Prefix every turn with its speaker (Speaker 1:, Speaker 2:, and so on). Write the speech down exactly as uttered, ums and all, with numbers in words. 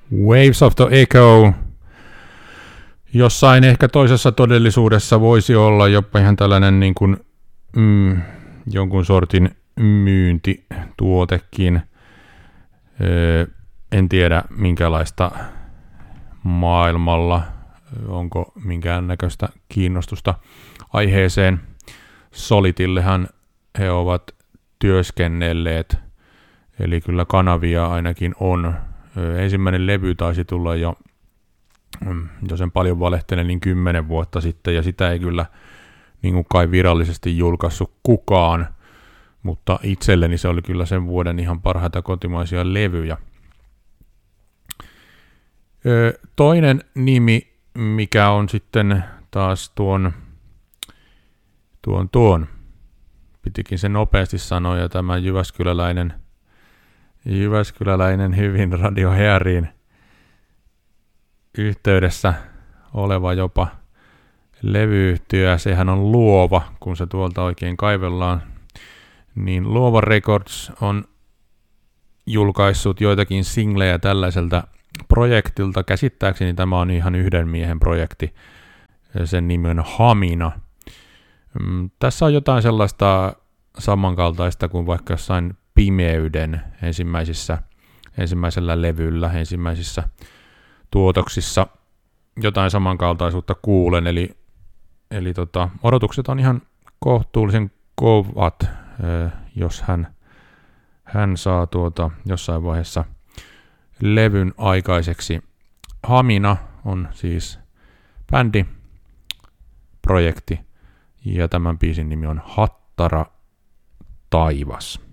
Speaker 1: Waves of the Echo. Jossain ehkä toisessa todellisuudessa voisi olla jopa ihan tällainen niin kuin, mm, jonkun sortin myyntituotekin. Öö, en tiedä minkälaista maailmalla, onko minkäännäköistä kiinnostusta aiheeseen. Solidillehan he ovat työskennelleet, eli kyllä kanavia ainakin on. Öö, ensimmäinen levy taisi tulla jo, jos en paljon valehtele, niin kymmenen vuotta sitten, ja sitä ei kyllä niin kuin kai virallisesti julkaissut kukaan, mutta itselleni se oli kyllä sen vuoden ihan parhaita kotimaisia levyjä. Öö, toinen nimi, mikä on sitten taas tuon, tuon, tuon, pitikin sen nopeasti sanoa, ja tämä jyväskyläläinen, jyväskyläläinen hyvin Radio Heariin yhteydessä oleva jopa levyyhtiö, sehän on Luova, kun se tuolta oikein kaivellaan, niin Luova Records on julkaissut joitakin singlejä tällaiselta projektilta. Käsittääkseni tämä on ihan yhden miehen projekti, sen nimi on Hamina. Tässä on jotain sellaista samankaltaista kuin vaikka jossain Pimeyden ensimmäisissä, ensimmäisellä levyllä, ensimmäisissä tuotoksissa jotain samankaltaisuutta kuulen, eli, eli tota, odotukset on ihan kohtuullisen kovat, jos hän, hän saa tuota jossain vaiheessa levyn aikaiseksi. Hamina on siis bändi, projekti, ja tämän biisin nimi on Hattara taivas.